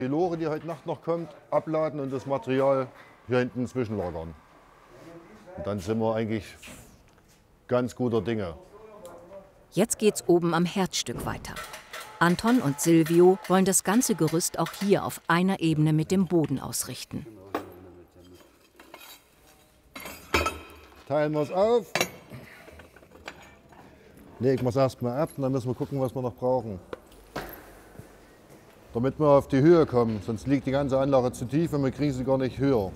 Die Lore, die heute Nacht noch kommt, abladen und das Material hier hinten zwischenlagern. Und dann sind wir eigentlich ganz guter Dinge. Jetzt geht's oben am Herzstück weiter. Anton und Silvio wollen das ganze Gerüst auch hier auf einer Ebene mit dem Boden ausrichten. Teilen wir es auf. Legen wir es erstmal ab und dann müssen wir gucken, was wir noch brauchen. Damit wir auf die Höhe kommen, sonst liegt die ganze Anlage zu tief und wir kriegen sie gar nicht höher.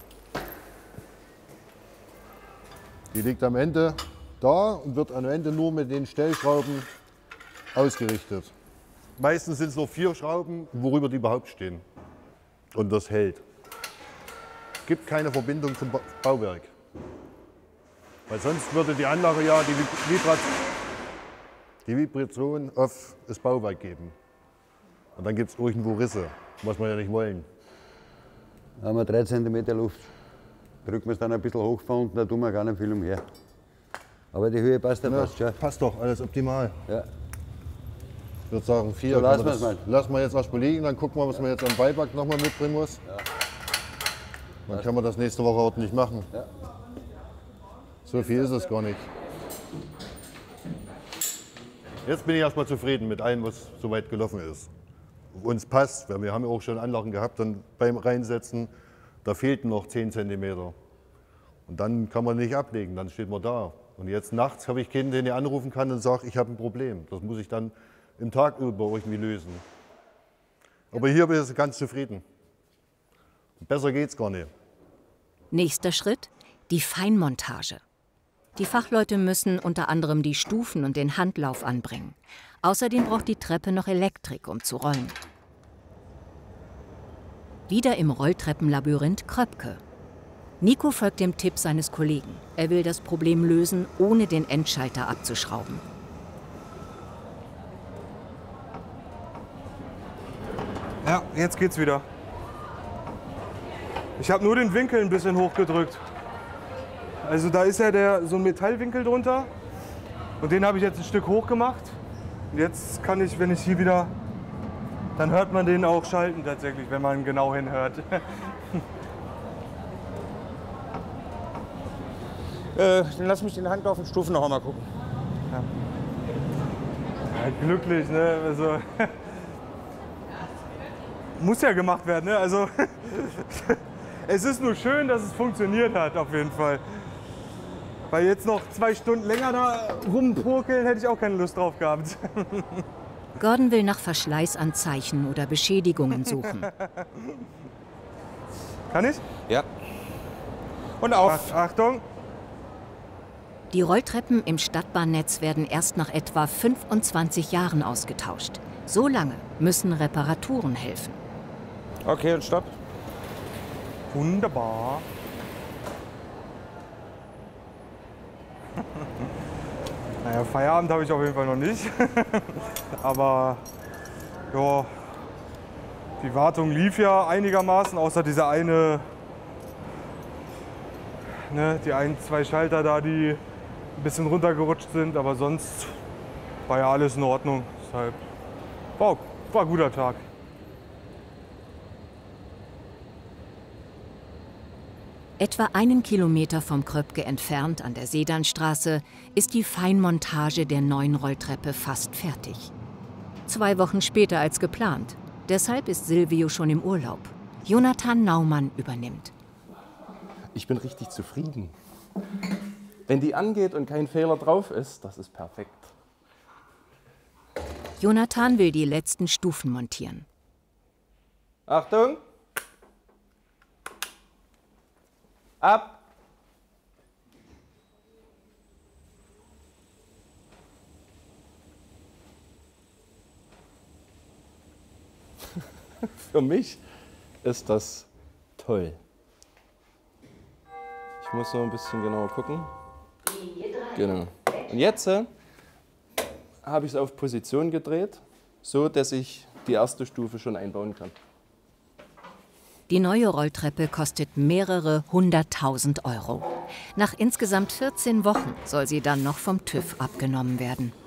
Die liegt am Ende da und wird am Ende nur mit den Stellschrauben ausgerichtet. Meistens sind es nur 4 Schrauben, worüber die überhaupt stehen. Und das hält. Es gibt keine Verbindung zum Bauwerk. Weil sonst würde die Anlage ja die Vibration auf das Bauwerk geben. Und dann gibt es irgendwo Risse, was wir ja nicht wollen. Da haben wir 3 cm Luft. Drücken wir es dann ein bisschen hoch von unten, da tun wir gar nicht viel umher. Aber die Höhe passt ja fast schon. Passt doch, alles optimal. Ja. Ich würde sagen 4. So lassen wir es mal. Lassen wir jetzt erstmal liegen, dann gucken wir, was man jetzt am Beipack noch mal mitbringen muss. Ja. Dann können wir das nächste Woche ordentlich machen. Ja. So viel ist es gar nicht. Jetzt bin ich erstmal zufrieden mit allem, was soweit gelaufen ist. Uns passt, weil wir haben ja auch schon Anlagen gehabt, dann beim Reinsetzen, da fehlten noch 10 cm. Und dann kann man nicht ablegen, dann steht man da. Und jetzt nachts habe ich keinen, den ich anrufen kann und sage, ich habe ein Problem. Das muss ich dann im Tag über irgendwie lösen. Aber hier bin ich ganz zufrieden. Besser geht's gar nicht. Nächster Schritt, die Feinmontage. Die Fachleute müssen unter anderem die Stufen und den Handlauf anbringen. Außerdem braucht die Treppe noch Elektrik, um zu rollen. Wieder im Rolltreppenlabyrinth Kröpke. Nico folgt dem Tipp seines Kollegen. Er will das Problem lösen, ohne den Endschalter abzuschrauben. Ja, jetzt geht's wieder. Ich habe nur den Winkel ein bisschen hochgedrückt. Also da ist ja so ein Metallwinkel drunter und den habe ich jetzt ein Stück hoch gemacht. Und jetzt kann ich, wenn ich hier wieder, dann hört man den auch schalten tatsächlich, wenn man genau hinhört. Dann lass mich den Handlauf und Stufen noch einmal gucken. Ja. Ja, glücklich, ne? Also, muss ja gemacht werden, ne? Also, es ist nur schön, dass es funktioniert hat, auf jeden Fall. Weil jetzt noch 2 Stunden länger da rumpurkeln, hätte ich auch keine Lust drauf gehabt. Gordon will nach Verschleißanzeichen oder Beschädigungen suchen. Kann ich? Ja. Und auf. Achtung. Die Rolltreppen im Stadtbahnnetz werden erst nach etwa 25 Jahren ausgetauscht. So lange müssen Reparaturen helfen. Okay, und stopp. Wunderbar. Naja, Feierabend habe ich auf jeden Fall noch nicht. Aber ja, die Wartung lief ja einigermaßen, außer dieser eine, ne, die 2 Schalter da, die ein bisschen runtergerutscht sind. Aber sonst war ja alles in Ordnung. Deshalb war ein guter Tag. Etwa 1 Kilometer vom Kröpke entfernt an der Sedanstraße ist die Feinmontage der neuen Rolltreppe fast fertig. 2 Wochen später als geplant. Deshalb ist Silvio schon im Urlaub. Jonathan Naumann übernimmt. Ich bin richtig zufrieden. Wenn die angeht und kein Fehler drauf ist, das ist perfekt. Jonathan will die letzten Stufen montieren. Achtung! Ab! Für mich ist das toll. Ich muss noch ein bisschen genauer gucken. Genau. Und jetzt habe ich es auf Position gedreht, so dass ich die erste Stufe schon einbauen kann. Die neue Rolltreppe kostet mehrere 100.000 Euro. Nach insgesamt 14 Wochen soll sie dann noch vom TÜV abgenommen werden.